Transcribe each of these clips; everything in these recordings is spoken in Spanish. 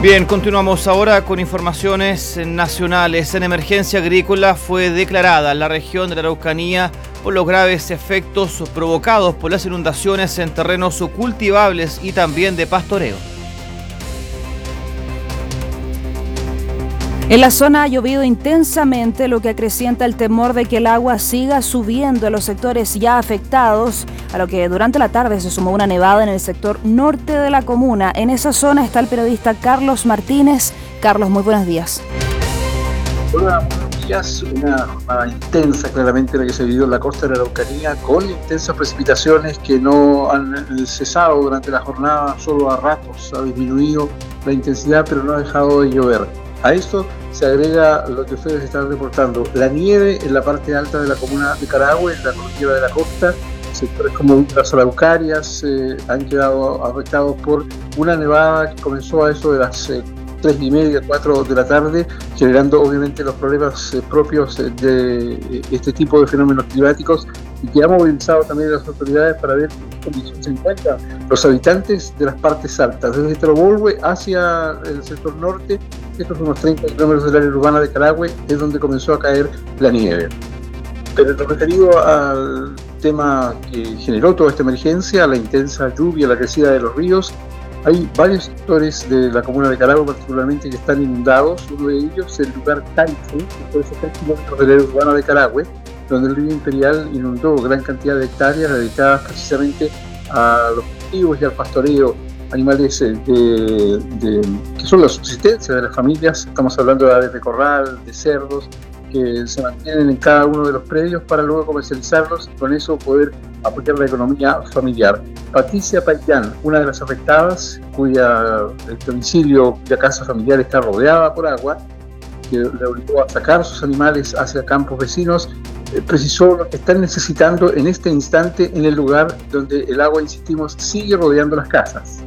Bien, continuamos ahora con informaciones nacionales. En emergencia agrícola fue declarada la región de la Araucanía por los graves efectos provocados por las inundaciones en terrenos cultivables y también de pastoreo. En la zona ha llovido intensamente, lo que acrecienta el temor de que el agua siga subiendo en los sectores ya afectados, a lo que durante la tarde se sumó una nevada en el sector norte de la comuna. En esa zona está el periodista Carlos Martínez. Carlos, muy buenos días. Hola, buenos días. Una jornada intensa, claramente, la que se vivió en la costa de la Araucanía, con intensas precipitaciones que no han cesado durante la jornada. Solo a ratos ha disminuido la intensidad, pero no ha dejado de llover. A esto se agrega lo que ustedes están reportando, la nieve en la parte alta de la comuna de Carahue, en la cordillera de la costa. Sectores como las Araucarias han quedado afectados por una nevada que comenzó a eso de las 3:30, 4 de la tarde, generando obviamente los problemas propios de este tipo de fenómenos climáticos, y que ha movilizado también a las autoridades para ver en qué condiciones se encuentran los habitantes de las partes altas. Desde Trobolhue hacia el sector norte, estos son unos 30 kilómetros del área urbana de Carahue, es donde comenzó a caer la nieve. Pero referido al tema que generó toda esta emergencia, la intensa lluvia, la crecida de los ríos, hay varios sectores de la comuna de Carahue particularmente que están inundados. Uno de ellos es el lugar Taife, que puede ser 3 kilómetros del área urbana de Carahue, donde el río Imperial inundó gran cantidad de hectáreas dedicadas precisamente a los cultivos y al pastoreo, animales que son la subsistencia de las familias. Estamos hablando de aves de corral, de cerdos, que se mantienen en cada uno de los predios para luego comercializarlos y con eso poder apoyar la economía familiar. Patricia Payán, una de las afectadas, el domicilio, cuya casa familiar está rodeada por agua, que le obligó a sacar sus animales hacia campos vecinos, precisó lo que están necesitando en este instante en el lugar donde el agua, insistimos, sigue rodeando las casas.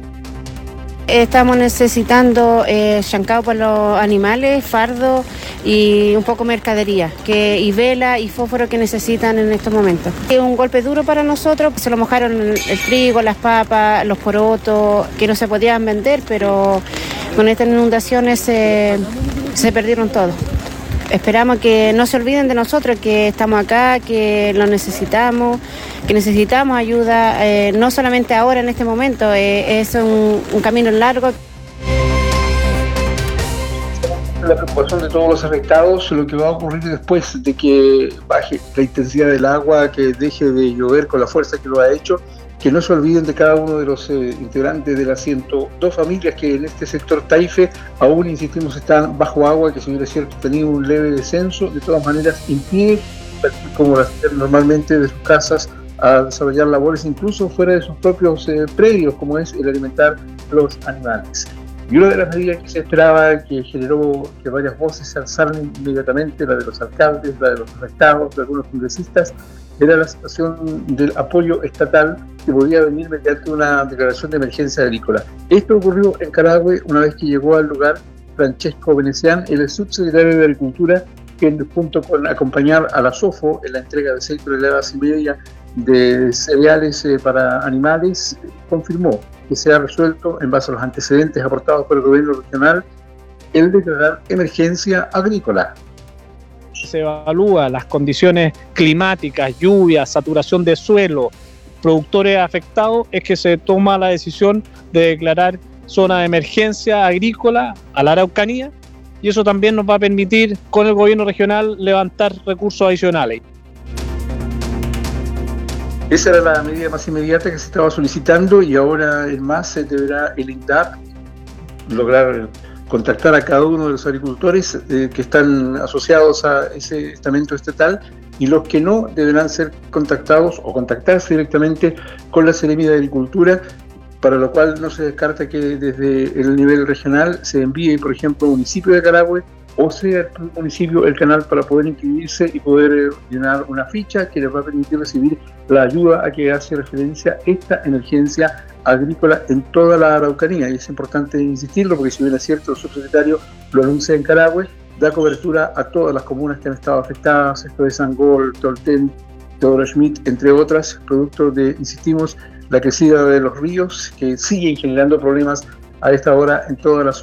Estamos necesitando chancado para los animales, fardo y un poco mercadería, y vela y fósforo que necesitan en estos momentos. Es un golpe duro para nosotros, se lo mojaron el trigo, las papas, los porotos, que no se podían vender, pero con estas inundaciones se perdieron todo. Esperamos que no se olviden de nosotros, que estamos acá, que lo necesitamos, que necesitamos ayuda, no solamente ahora en este momento, es un camino largo. La preocupación de todos los afectados, lo que va a ocurrir después de que baje la intensidad del agua, que deje de llover con la fuerza que lo ha hecho, que no se olviden de cada uno de los integrantes de las 102 familias que en este sector Taife aún, insistimos, están bajo agua, que si bien es cierto tenía un leve descenso, de todas maneras impide, como lo hacían normalmente de sus casas, a desarrollar labores incluso fuera de sus propios predios, como es el alimentar los animales. Y una de las medidas que se esperaba, que generó que varias voces se alzaran inmediatamente, la de los alcaldes, la de los afectados, de algunos congresistas, era la situación del apoyo estatal que podía venir mediante una declaración de emergencia agrícola. Esto ocurrió en Carahue una vez que llegó al lugar Francesco Venecián, el subsecretario de Agricultura, que junto con acompañar a la SOFO en la entrega de 6 toneladas y media de cereales para animales, confirmó que se ha resuelto, en base a los antecedentes aportados por el gobierno regional, el declarar emergencia agrícola. Se evalúa las condiciones climáticas, lluvias, saturación de suelo, productores afectados, es que se toma la decisión de declarar zona de emergencia agrícola a la Araucanía, y eso también nos va a permitir con el gobierno regional levantar recursos adicionales. Esa era la medida más inmediata que se estaba solicitando, y ahora en más se deberá el INDAP lograr contactar a cada uno de los agricultores que están asociados a ese estamento estatal, y los que no deberán ser contactados o contactarse directamente con la Seremía de Agricultura, para lo cual no se descarta que desde el nivel regional se envíe, por ejemplo, al municipio de Carahue, o sea, el municipio, el canal, para poder inscribirse y poder llenar una ficha que les va a permitir recibir la ayuda a que hace referencia esta emergencia agrícola en toda la Araucanía. Y es importante insistirlo, porque si bien es cierto, el subsecretario lo anuncia en Carahue, da cobertura a todas las comunas que han estado afectadas, esto es Angol, Tolten, Teodoro Schmidt, entre otras, producto de, insistimos, la crecida de los ríos, que siguen generando problemas a esta hora en toda la zona.